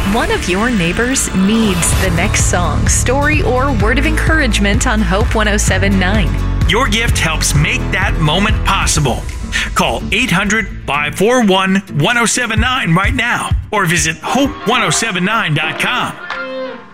One of your neighbors needs the next song, story, or word of encouragement on Hope 107.9. Your gift helps make that moment possible. Call 800-541-1079 right now or visit hope1079.com.